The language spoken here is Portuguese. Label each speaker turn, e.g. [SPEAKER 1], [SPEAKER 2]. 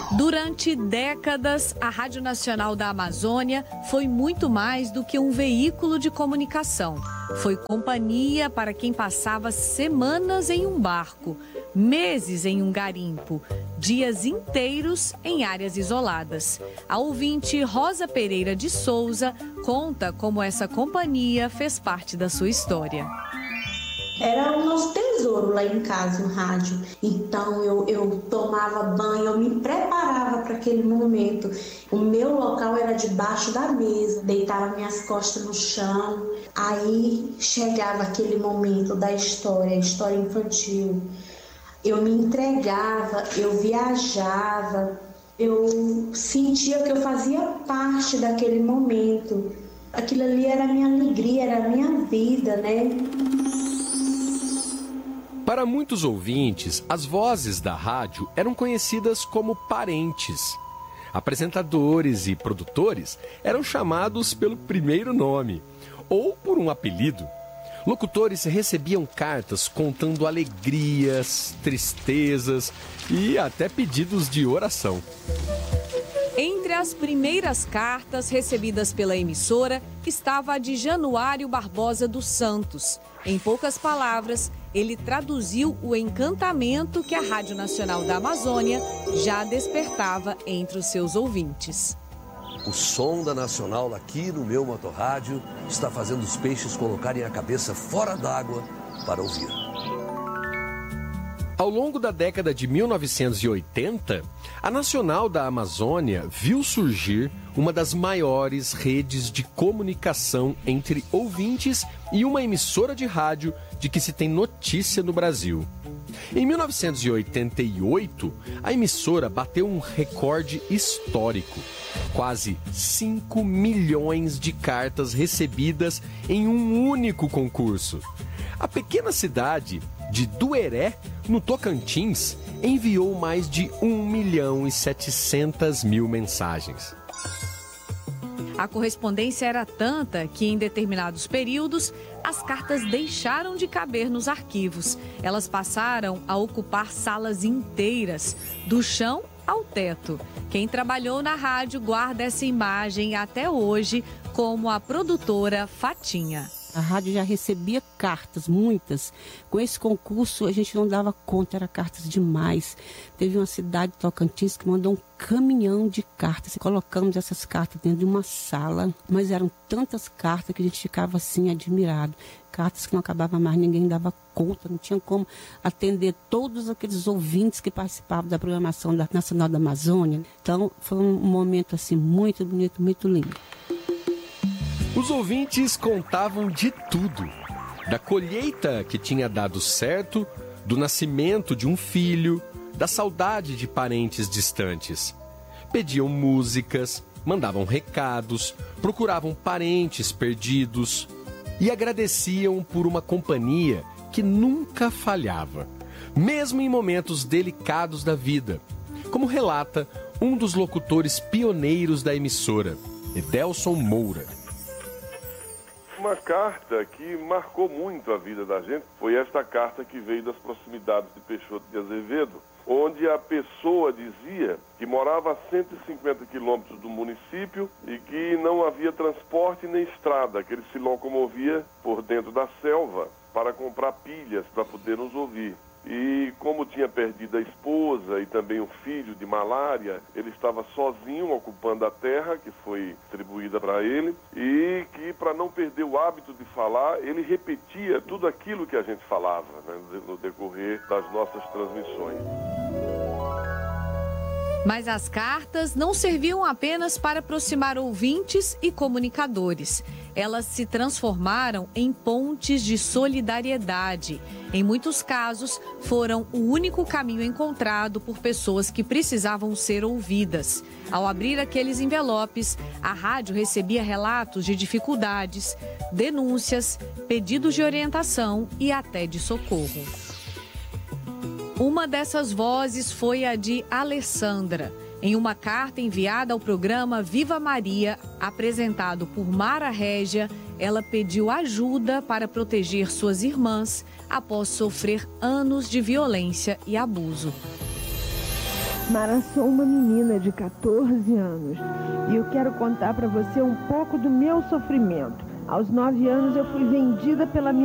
[SPEAKER 1] Durante décadas, a Rádio Nacional da Amazônia foi muito mais do que um veículo de comunicação. Foi companhia para quem passava semanas em um barco, meses em um garimpo, dias inteiros em áreas isoladas. A ouvinte Rosa Pereira de Souza conta como essa companhia fez parte da sua história.
[SPEAKER 2] Era o nosso tesouro lá em casa, o rádio. Então eu tomava banho, eu me preparava para aquele momento. O meu local era debaixo da mesa, deitava minhas costas no chão. Aí chegava aquele momento da história, a história infantil. Eu me entregava, eu viajava, eu sentia que eu fazia parte daquele momento. Aquilo ali era a minha alegria, era a minha vida, né?
[SPEAKER 3] Para muitos ouvintes, as vozes da rádio eram conhecidas como parentes. Apresentadores e produtores eram chamados pelo primeiro nome ou por um apelido. Locutores recebiam cartas contando alegrias, tristezas e até pedidos de oração.
[SPEAKER 1] Entre as primeiras cartas recebidas pela emissora estava a de Januário Barbosa dos Santos. Em poucas palavras, ele traduziu o encantamento que a Rádio Nacional da Amazônia já despertava entre os seus ouvintes.
[SPEAKER 4] O som da Nacional aqui no meu motorrádio está fazendo os peixes colocarem a cabeça fora d'água para ouvir.
[SPEAKER 3] Ao longo da década de 1980, a Nacional da Amazônia viu surgir uma das maiores redes de comunicação entre ouvintes e uma emissora de rádio de que se tem notícia no Brasil. Em 1988, a emissora bateu um recorde histórico. Quase 5 milhões de cartas recebidas em um único concurso. A pequena cidade de Dueré, no Tocantins, enviou mais de 1.700.000 mensagens.
[SPEAKER 1] A correspondência era tanta que, em determinados períodos, as cartas deixaram de caber nos arquivos. Elas passaram a ocupar salas inteiras, do chão ao teto. Quem trabalhou na rádio guarda essa imagem até hoje, como a produtora Fatinha.
[SPEAKER 5] A rádio já recebia cartas, muitas. Com esse concurso a gente não dava conta, era cartas demais. Teve uma cidade de Tocantins que mandou um caminhão de cartas. Colocamos essas cartas dentro de uma sala, mas eram tantas cartas que a gente ficava assim admirado. Cartas que não acabava mais, ninguém dava conta, não tinha como atender todos aqueles ouvintes que participavam da programação da Nacional da Amazônia. Então foi um momento assim muito bonito, muito lindo.
[SPEAKER 3] Os ouvintes contavam de tudo. Da colheita que tinha dado certo, do nascimento de um filho, da saudade de parentes distantes. Pediam músicas, mandavam recados, procuravam parentes perdidos e agradeciam por uma companhia que nunca falhava, mesmo em momentos delicados da vida, como relata um dos locutores pioneiros da emissora, Edelson Moura.
[SPEAKER 6] Uma carta que marcou muito a vida da gente foi esta carta que veio das proximidades de Peixoto de Azevedo, onde a pessoa dizia que morava a 150 quilômetros do município e que não havia transporte nem estrada, que ele se locomovia por dentro da selva para comprar pilhas para poder nos ouvir. E como tinha perdido a esposa e também o filho de malária, ele estava sozinho ocupando a terra que foi distribuída para ele e que, para não perder o hábito de falar, ele repetia tudo aquilo que a gente falava, né, no decorrer das nossas transmissões.
[SPEAKER 1] Mas as cartas não serviam apenas para aproximar ouvintes e comunicadores. Elas se transformaram em pontes de solidariedade. Em muitos casos, foram o único caminho encontrado por pessoas que precisavam ser ouvidas. Ao abrir aqueles envelopes, a rádio recebia relatos de dificuldades, denúncias, pedidos de orientação e até de socorro. Uma dessas vozes foi a de Alessandra. Em uma carta enviada ao programa Viva Maria, apresentado por Mara Régia, ela pediu ajuda para proteger suas irmãs após sofrer anos de violência e abuso.
[SPEAKER 7] Mara, sou uma menina de 14 anos e eu quero contar para você um pouco do meu sofrimento. Aos 9 anos eu fui vendida pela minha